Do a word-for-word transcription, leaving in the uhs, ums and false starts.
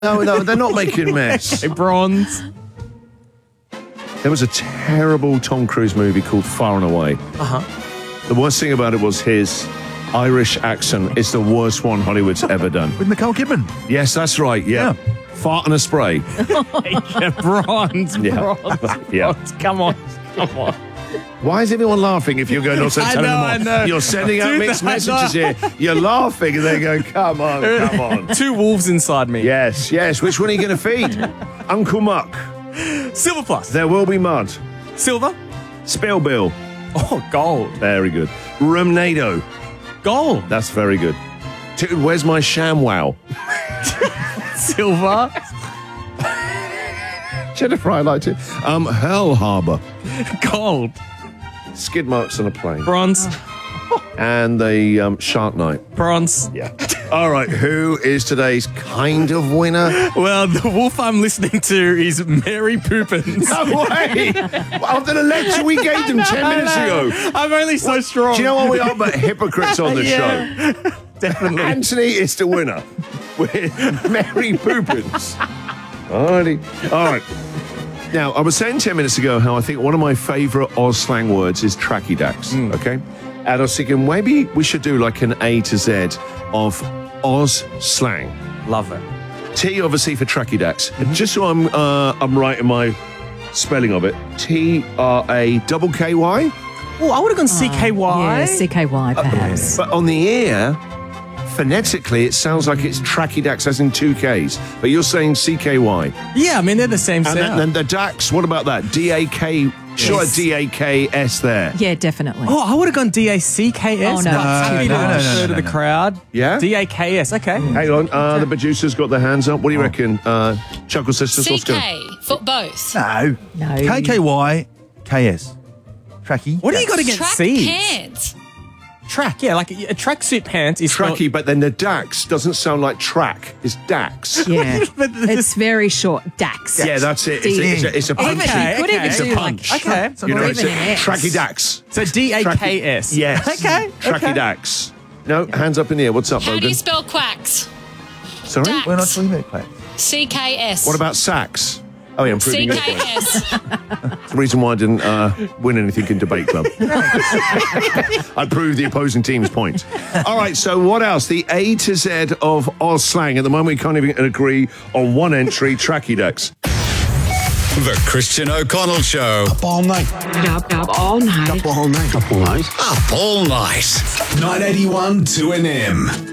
No, no, they're not making a mess. Bronze. There was a terrible Tom Cruise movie called Far and Away. Uh-huh. The worst thing about it was his Irish accent. It's the worst one Hollywood's ever done. With Nicole Kidman. Yes, that's right, yeah. yeah. Fart and a spray. yeah, bronze, Yeah. bronze, Yeah. bronze. Come on, come on. Why is everyone laughing if you're going also I telling know, them I off? know. You're sending out Dude, mixed I messages know. here. You're laughing and they go, come on, come on. Two wolves inside me. Yes, yes. Which one are you going to feed? Uncle Muck. Silver plus. There will be mud. Silver. Spill Bill. Oh, gold. Very good. Rumnado. Gold. That's very good. Dude, where's my ShamWow? Silver. Jennifer, I liked it. Um, Hell Harbour. Gold. Skid marks on a plane. Bronze. And the um, Shark Night. Bronze. Yeah. All right, who is today's kind of winner? Well, the wolf I'm listening to is Mary Poopins. No way! After the lecture we gave them ten minutes ago. I'm only so strong. Do you know what we are but hypocrites on the Yeah. show? Definitely. Anthony is the winner with Mary Poopins. Alrighty. All right. Now, I was saying ten minutes ago how I think one of my favourite Oz slang words is tracky dax, Mm. okay? And I was thinking maybe we should do like an A to Z of Oz slang. Love it. T obviously for tracky dax. Just so I'm uh, I'm right in my spelling of it. T R A double K Y. Oh, I would have gone C K Y. Yeah, C K Y perhaps. But on the ear, phonetically, it sounds like it's tracky dax as in two Ks. But you're saying C K Y. Yeah, I mean, they're the same And sound. then, then the dax, what about that? D A K. Sure, Yes. D A K S there. Yeah, definitely. Oh, I would have gone D A C K S. Oh, no, but it's too happy to much. No, no, refer no, to no, the no. crowd. Yeah? D A K S, okay. Hang on, uh, the producers got their hands up. What do you reckon, uh, Chuckle Sisters? What's going C K for both. No. No. K K Y K S. Tracky. What do you got against Track C's? pants. Track, yeah, like a, a tracksuit pants is spelled- Tracky, but then the dax doesn't sound like track. It's dax. Yeah. But the- It's very short. Dax. Yeah, that's it. It's a, it's a, it's a punchy. Okay, You could even okay. do It's a like punch. Okay. You know, or it's even a an S. tracky dax. So D A K S. Yes. Okay. Tracky okay. dax. No, hands up in the air. What's up, How do Logan? you spell quacks? Sorry? Dax. We're not talking about clap. C K S. What about sax? Oh, yeah, I'm proving your point. C K S. That's the reason why I didn't uh, win anything in Debate Club. I proved the opposing team's point. All right, so what else? The A to Z of Oz slang. At the moment, we can't even agree on one entry, tracky dax. The Christian O'Connell Show. Up all night. Up, up all night. Up all night. Up all night. Up all night. nine eighty-one two N M.